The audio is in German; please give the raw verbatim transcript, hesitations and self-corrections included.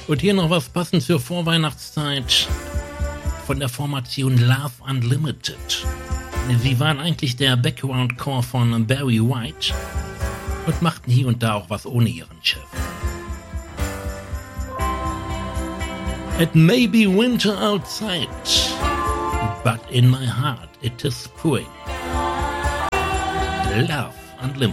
Und hier noch was passend für Vorweihnachtszeit von der Formation Love Unlimited. Sie waren eigentlich der Background-Core von Barry White und machten hier und da auch was ohne ihren Chef. It may be winter outside, but in my heart it is spring. Love Unlimited.